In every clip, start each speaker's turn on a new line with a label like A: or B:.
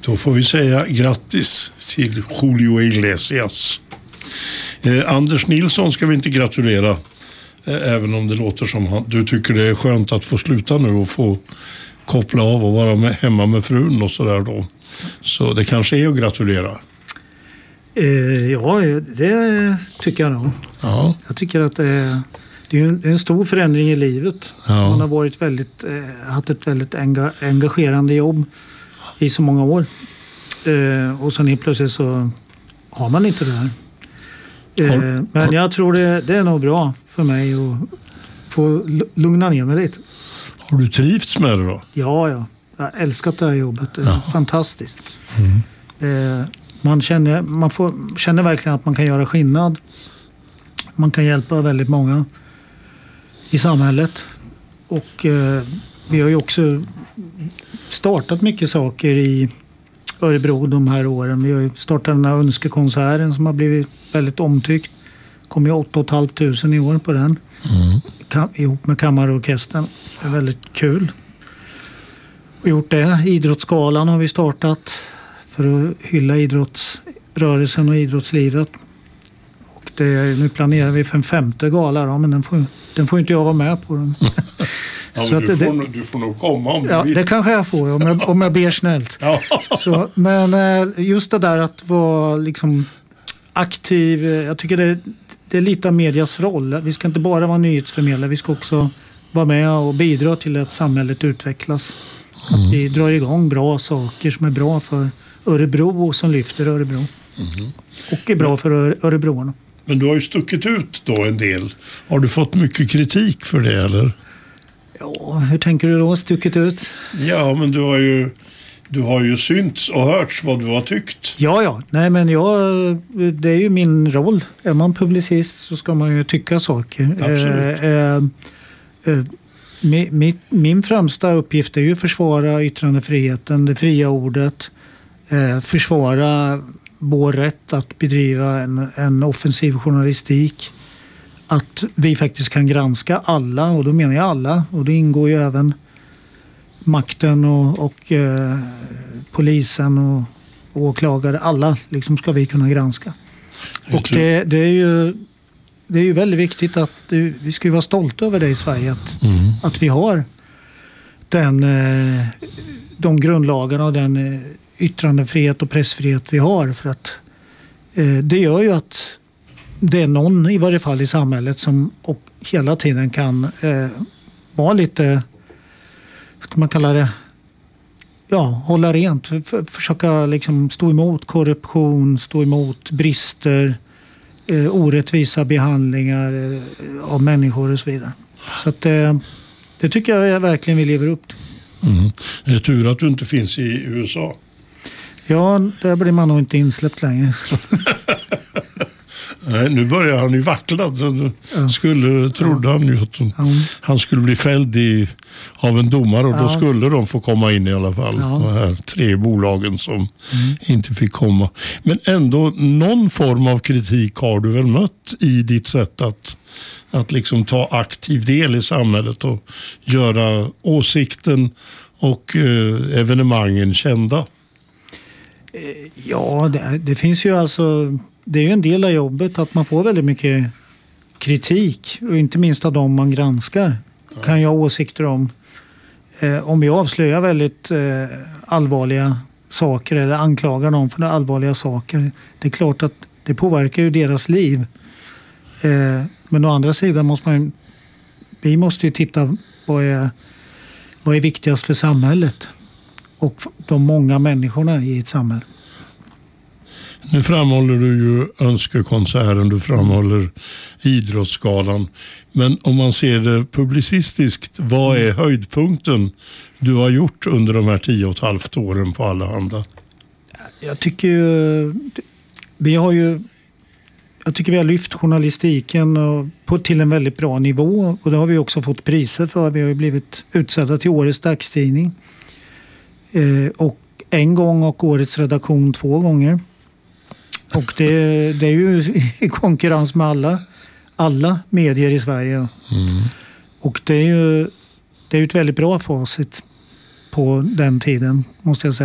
A: Då får vi säga grattis till Julio Iglesias. Anders Nilsson ska vi inte gratulera, även om det låter som du tycker det är skönt att få sluta nu och få koppla av och vara hemma med frun och sådär då. Så det kanske är att gratulera.
B: Ja, det tycker jag nog.
A: Ja.
B: Jag tycker att det är en stor förändring i livet.
A: Ja.
B: Man har varit haft ett väldigt engagerande jobb i så många år. Och sen plötsligt så har man inte det här. Men jag tror det är nog bra för mig att få lugna ner mig lite.
A: Har du trivts med det då?
B: Ja. Jag har älskat det här jobbet. Det är fantastiskt.
A: Mm.
B: Man känner verkligen att man kan göra skillnad. Man kan hjälpa väldigt många i samhället. Och vi har ju också startat mycket saker i Örebro de här åren. Vi har ju startat den här önskekonserten som har blivit väldigt omtyckt. Kom ju 8 500 i år på den. Ihop med kammarorkestern. Det är väldigt kul. Och gjort det. Idrottsgalan har vi startat för att hylla idrottsrörelsen och idrottslivet. Och nu planerar vi för en 5:e gala då, men den får inte jag vara med på. Den.
A: Ja,
B: så
A: du får nog komma om du vill.
B: Det kanske jag får om jag ber snällt.
A: Ja.
B: Så, men just det där att vara liksom aktiv, jag tycker det är lite av medias roll. Vi ska inte bara vara nyhetsförmedlare, vi ska också vara med och bidra till att samhället utvecklas. Att vi drar igång bra saker som är bra för Örebro och som lyfter Örebro. Och är bra för örebroarna.
A: Men du har ju stuckit ut då en del. Har du fått mycket kritik för det eller?
B: Ja, hur tänker du då? Stuckit ut?
A: Ja, men du har ju synts och hörts vad du har tyckt.
B: Ja. Nej, men det är ju min roll. Är man publicist så ska man ju tycka saker.
A: Absolut.
B: Min främsta uppgift är ju att försvara yttrandefriheten, det fria ordet. Försvara vår rätt att bedriva en offensiv journalistik. Att vi faktiskt kan granska alla, och då menar jag alla. Och det ingår ju även makten och polisen och åklagare. Alla liksom ska vi kunna granska. Och det är ju väldigt viktigt att vi ska vara stolta över det i Sverige. Att vi har de grundlagarna och den yttrandefrihet och pressfrihet vi har. För att det gör ju att det är någon i varje fall i samhället som och hela tiden kan vara lite, ska man kalla det, hålla rent. Försöka liksom stå emot korruption, stå emot brister, orättvisa behandlingar av människor och så vidare. Så att det tycker jag verkligen vi lever upp till.
A: Det är tur att du inte finns i USA.
B: Ja, där blir man nog inte insläppt längre.
A: Nej, nu börjar han ju vackla. Trodde han ju att han skulle bli fälld av en domare och då skulle de få komma in i alla fall. De här 3 bolagen som inte fick komma. Men ändå någon form av kritik har du väl mött i ditt sätt att liksom ta aktiv del i samhället och göra åsikten och evenemangen kända?
B: Ja, det finns ju alltså... Det är ju en del av jobbet att man får väldigt mycket kritik. Och inte minst av dem man granskar. Kan jag ha åsikter om vi avslöjar väldigt allvarliga saker eller anklagar dem för allvarliga saker. Det är klart att det påverkar ju deras liv. Men å andra sidan vi måste ju titta vad är viktigast för samhället. Och de många människorna i ett samhälle.
A: Nu framhåller du ju önskekonserten, du framhåller idrottsgalan. Men om man ser det publicistiskt, vad är höjdpunkten du har gjort under de här 10,5 åren på Allehanda?
B: Jag tycker vi har lyft journalistiken till en väldigt bra nivå. Och det har vi också fått priser för. Vi har ju blivit utsedda till årets dagstidning. Och en gång och årets redaktion 2 gånger. Och det är ju i konkurrens med alla medier i Sverige. Och det är ju ett väldigt bra facit på den tiden, måste jag säga.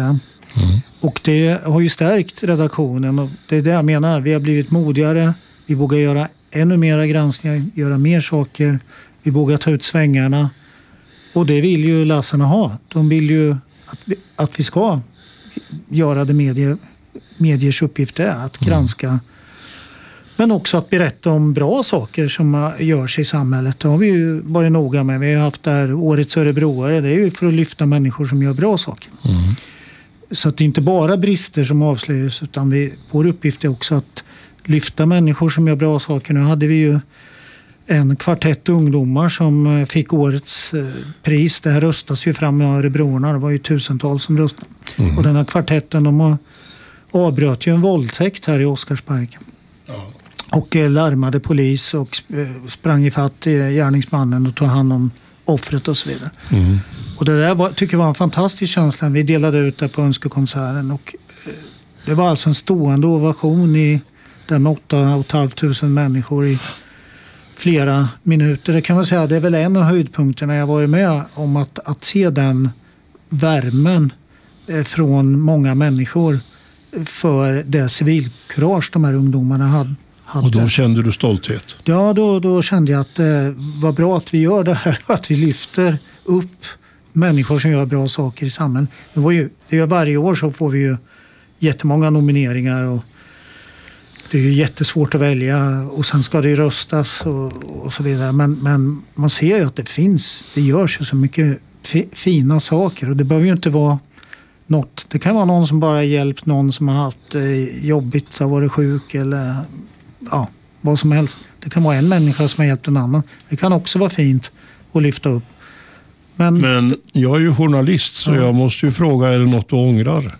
B: Och det har ju stärkt redaktionen, och det är det jag menar. Vi har blivit modigare, vi vågar göra ännu mera granskningar, göra mer saker, vi vågar ta ut svängarna, och det vill ju läsarna ha. De vill ju att vi ska göra det mediers uppgift är, att granska. Men också att berätta om bra saker som görs i samhället. Det har vi ju varit noga med. Vi har haft där årets Örebroare. Det är ju för att lyfta människor som gör bra saker. Så att det är inte bara brister som avslöjas, utan vår uppgift är också att lyfta människor som gör bra saker. Nu hade vi ju en kvartett ungdomar som fick årets pris. Det här röstas ju fram med Örebroarna. Det var ju tusentals som röstade. Och den här kvartetten, de avbröt ju en våldtäkt här i Oscarsparken. Och larmade polis och sprang ifatt gärningsmannen och tog hand om offret och så vidare. Och det där tycker jag var en fantastisk känsla. Vi delade ut det på önskekonserten, och det var alltså en stående ovation där med 8 500 människor i flera minuter. Det kan man säga, det är väl en av höjdpunkterna jag varit med om, att se den värmen från många människor för det civilkurage de här ungdomarna hade.
A: Och då kände du stolthet?
B: Ja, då kände jag att det var bra att vi gör det här, att vi lyfter upp människor som gör bra saker i samhället. Det är varje år så får vi ju jättemånga nomineringar, och det är ju jättesvårt att välja, och sen ska det ju röstas och så vidare. Men man ser ju att det görs ju så mycket fina saker, och det behöver ju inte vara något. Det kan vara någon som bara hjälpt någon som har haft jobbigt, har varit sjuk eller vad som helst. Det kan vara en människa som har hjälpt en annan. Det kan också vara fint att lyfta upp. Men
A: jag är ju journalist, så jag måste ju fråga, är det något du ångrar?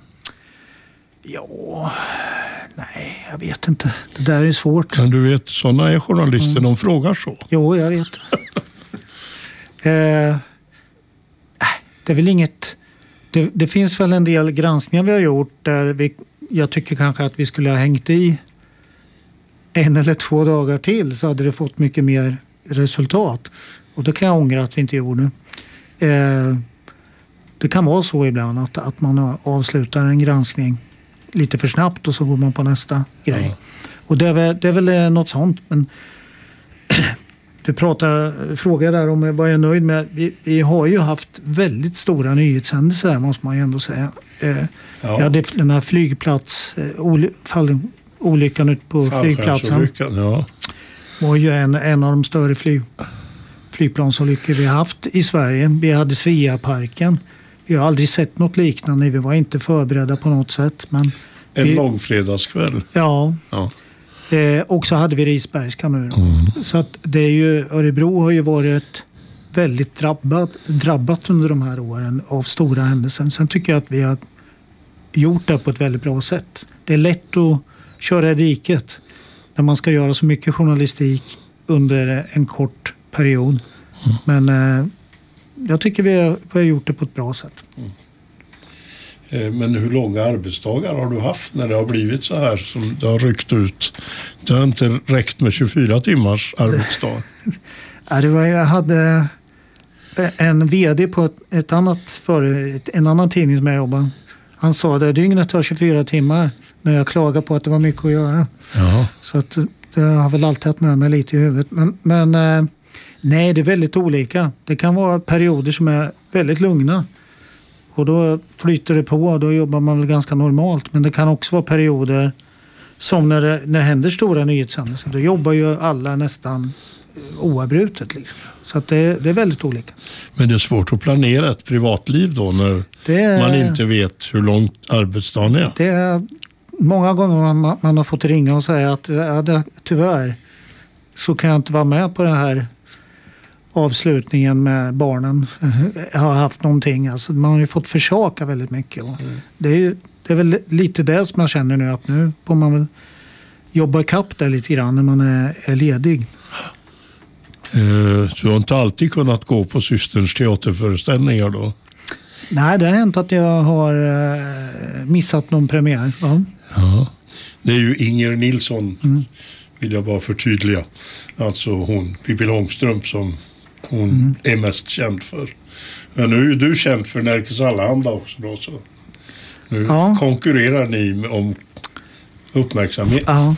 B: Ja, nej, jag vet inte. Det där är svårt.
A: Men du vet, sådana är journalister, de frågar så.
B: Jo, jag vet. Det är väl inget. Det finns väl en del granskningar vi har gjort där jag tycker kanske att vi skulle ha hängt i 1 eller 2 dagar till, så hade det fått mycket mer resultat. Och det kan jag ångra att vi inte gjorde. Det kan vara så ibland att man avslutar en granskning lite för snabbt, och så går man på nästa grej. Och det är väl något sånt. Men du frågar där om vad jag är nöjd med. Vi har ju haft väldigt stora nyhetshändelser, måste man ju ändå säga. Jag hade den här olyckan ute på flygplatsen. Var ju en av de större flygplansolyckor vi har haft i Sverige. Vi hade Sveaparken. Vi har aldrig sett något liknande. Vi var inte förberedda på något sätt. Men
A: en långfredagskväll.
B: Ja. Och så hade vi Risbergska nu. Så att det är ju, Örebro har ju varit väldigt drabbat under de här åren av stora händelser. Sen tycker jag att vi har gjort det på ett väldigt bra sätt. Det är lätt att köra i diket när man ska göra så mycket journalistik under en kort period. Men jag tycker vi har gjort det på ett bra sätt.
A: Men hur långa arbetsdagar har du haft när det har blivit så här som det har ryckt ut? Det har inte räckt med 24 timmars arbetsdag.
B: Jag hade en vd på en annan tidning som jag jobbade. Han sa det, dygnet tar 24 timmar, när jag klagar på att det var mycket att göra.
A: Ja.
B: Så att det har väl alltid haft med mig lite i huvudet. Men nej, det är väldigt olika. Det kan vara perioder som är väldigt lugna. Och då flyter det på, och då jobbar man väl ganska normalt. Men det kan också vara perioder som när det händer stora nyhetshändelser. Då jobbar ju alla nästan oavbrutet. Liksom. Så att det är väldigt olika.
A: Men det är svårt att planera ett privatliv då när man inte vet hur långt arbetsdagen är.
B: Det är många gånger man har fått ringa och säga att tyvärr så kan jag inte vara med på det här avslutningen med barnen. Jag har haft någonting. Alltså, man har ju fått försaka väldigt mycket. Det är väl lite det som jag känner nu, att nu får man väl jobba ikapp där lite grann när man är ledig.
A: Du har inte alltid kunnat gå på systerns teaterföreställningar då?
B: Nej, det har hänt att jag har missat någon premiär.
A: Ja. Det är ju Inger Nilsson, vill jag bara förtydliga. Alltså hon, Pippi Långstrump, som hon är mest känd för. Men nu är ju du känd för Närkes Allehanda också då, så. Nu konkurrerar ni om uppmärksamhet.
B: Ja.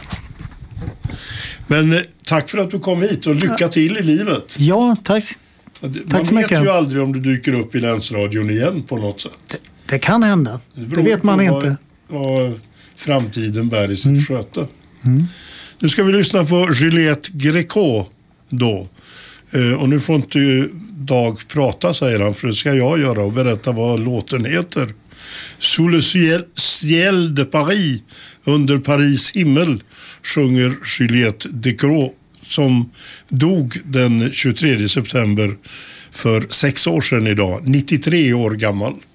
A: Men tack för att du kom hit och lycka till i livet.
B: Ja, tack.
A: Man vet ju aldrig om du dyker upp i Länsradion igen på något sätt.
B: Det kan hända. Det vet man inte.
A: Vad framtiden bär i sitt sköte. Nu ska vi lyssna på Juliette Gréco då. Och nu får inte Dag prata, säger han, för det ska jag göra och berätta vad låten heter. Sous le ciel de Paris, under Paris himmel, sjunger Juliette Gréco, som dog den 23 september för 6 år sedan idag, 93 år gammal.